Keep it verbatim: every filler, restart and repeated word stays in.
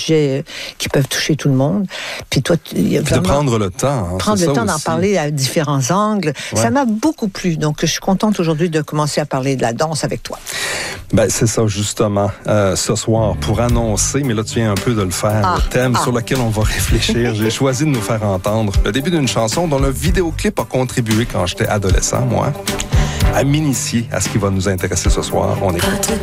sujets qui peuvent toucher tout le monde. Puis toi, tu, y a Puis de prendre le temps. Hein, prendre le temps d'en parler à différents angles. Ouais. Ça m'a beaucoup plu. Donc, je suis contente aujourd'hui de commencer à parler de la danse avec toi. Ben, c'est ça, justement. Euh, ce soir, pour annoncer, mais là, tu viens un peu de le faire, ah, le thème ah. sur lequel on va réfléchir. J'ai choisi de nous faire entendre le début d'une chanson dont le vidéoclip a contribué quand j'étais adolescent, moi, à m'initier à ce qui va nous intéresser ce soir. On écoute.